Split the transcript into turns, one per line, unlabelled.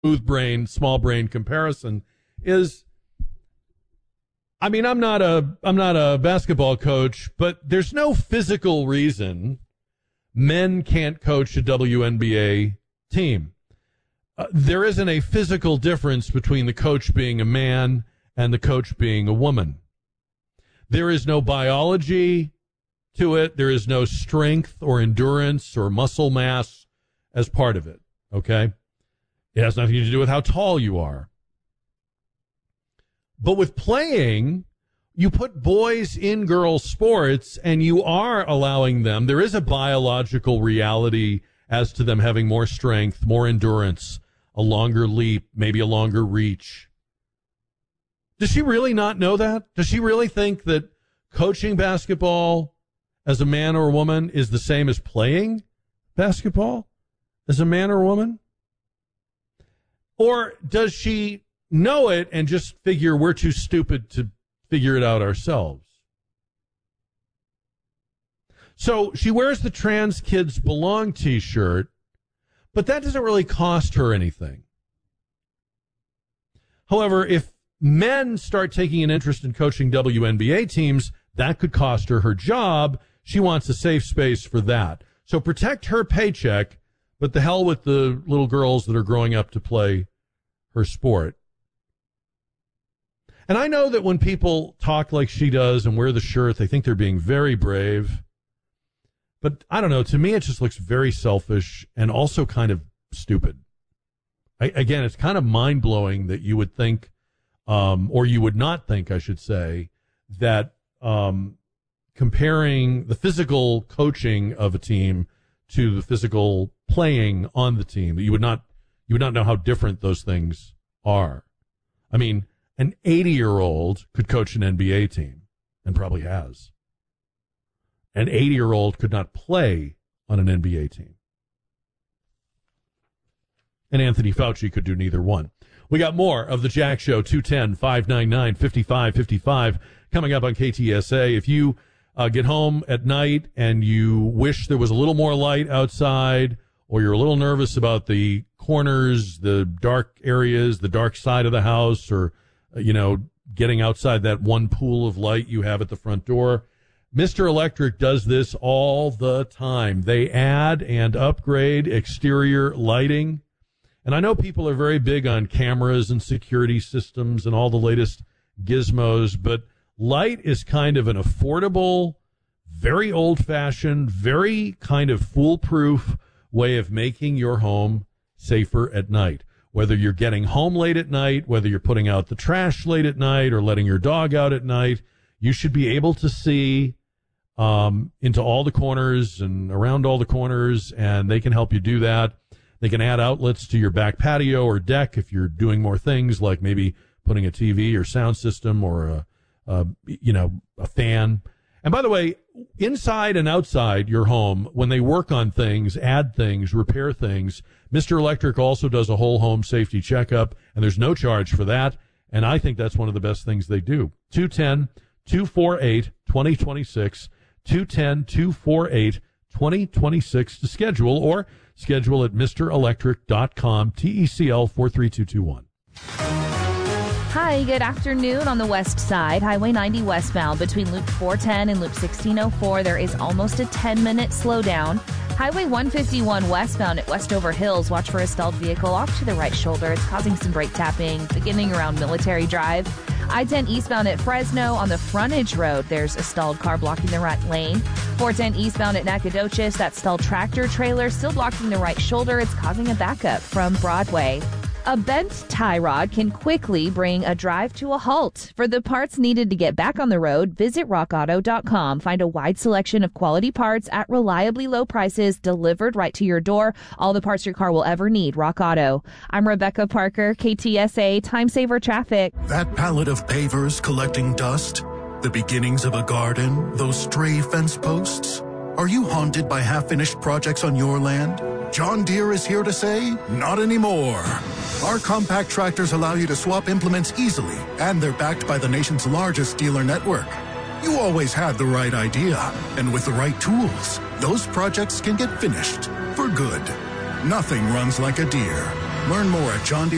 smooth brain, small brain comparison is, I mean, I'm not a basketball coach, but there's no physical reason men can't coach a WNBA team. There isn't a physical difference between the coach being a man and the coach being a woman. There is no biology to it. There is no strength or endurance or muscle mass as part of it, okay? It has nothing to do with how tall you are. But with playing, you put boys in girls' sports and you are allowing them, there is a biological reality as to them having more strength, more endurance, a longer leap, maybe a longer reach. Does she really not know that? Does she really think that coaching basketball as a man or a woman is the same as playing basketball as a man or a woman? Or does she know it and just figure we're too stupid to figure it out ourselves? So she wears the Trans Kids Belong t-shirt, but that doesn't really cost her anything. However, if men start taking an interest in coaching WNBA teams, that could cost her her job. She wants a safe space for that. So protect her paycheck, but the hell with the little girls that are growing up to play her sport. And I know that when people talk like she does and wear the shirt, they think they're being very brave. But I don't know. To me, it just looks very selfish and also kind of stupid. Again, it's kind of mind-blowing that you would think, or you would not think, I should say, that comparing the physical coaching of a team to the physical playing on the team, that you would not know how different those things are. I mean, an 80-year-old could coach an NBA team, and probably has. An 80-year-old could not play on an NBA team. And Anthony Fauci could do neither one. We got more of the Jack Show, 210-599-5555, coming up on KTSA. If you get home at night and you wish there was a little more light outside, or you're a little nervous about the corners, the dark areas, the dark side of the house, or, getting outside that one pool of light you have at the front door, Mr. Electric does this all the time. They add and upgrade exterior lighting. And I know people are very big on cameras and security systems and all the latest gizmos, but light is kind of an affordable, very old-fashioned, very kind of foolproof way of making your home safer at night. Whether you're getting home late at night, whether you're putting out the trash late at night or letting your dog out at night, you should be able to see into all the corners and around all the corners, and they can help you do that. They can add outlets to your back patio or deck if you're doing more things, like maybe putting a TV or sound system or a fan. And by the way, inside and outside your home, when they work on things, add things, repair things, Mr. Electric also does a whole home safety checkup, and there's no charge for that. And I think that's one of the best things they do. 210-248-2026, 210-248-2026 to schedule, or schedule at MrElectric.com, TECL 43221.
Hi, good afternoon. On the west side, Highway 90 westbound between Loop 410 and Loop 1604, there is almost a 10-minute slowdown. Highway 151 westbound at Westover Hills, watch for a stalled vehicle off to the right shoulder. It's causing some brake tapping, beginning around Military Drive. I-10 eastbound at Fresno on the frontage road, there's a stalled car blocking the right lane. 410 eastbound at Nacogdoches, that stalled tractor trailer still blocking the right shoulder. It's causing a backup from Broadway. A bent tie rod can quickly bring a drive to a halt. For the parts needed to get back on the road, visit rockauto.com. Find a wide selection of quality parts at reliably low prices delivered right to your door. All the parts your car will ever need. Rock Auto. I'm Rebecca Parker, KTSA Time Saver Traffic.
That pallet of pavers collecting dust, the beginnings of a garden, those stray fence posts. Are you haunted by half-finished projects on your land? John Deere is here to say, not anymore. Our compact tractors allow you to swap implements easily, and they're backed by the nation's largest dealer network. You always had the right idea, and with the right tools, those projects can get finished for good. Nothing runs like a Deere. Learn more at John Deere.